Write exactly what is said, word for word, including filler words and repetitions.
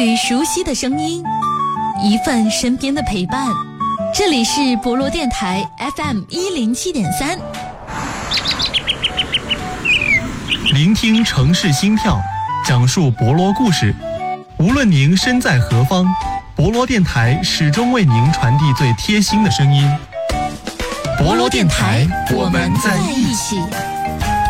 缕熟悉的声音，一份身边的陪伴。这里是博罗电台 F M 一零七点三， 聆听城市心跳，讲述博罗故事。无论您身在何方，博罗电台始终为您传递最贴心的声音。博罗电台，我们在一起。